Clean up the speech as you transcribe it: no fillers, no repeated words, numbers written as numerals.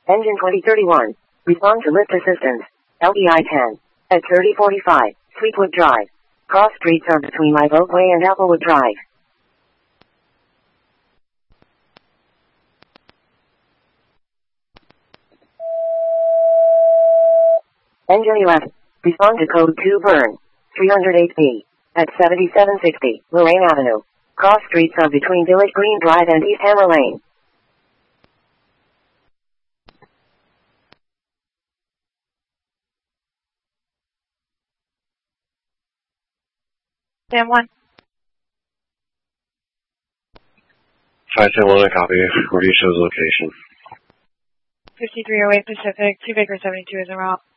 Engine 2031. Respond to lift assistance. LDI 10. At 3045. Sweetwood Drive. Cross streets are between Live Oak Way and Applewood Drive. Engine 11. Respond to code 2 burn. 308B. At 7760, Lorraine Avenue. Cross streets are between Village Green Drive and East Hammer Lane. Sam 1. 510 copy. Where do you show the location? 5308 Pacific, 2 Baker 72 is en route.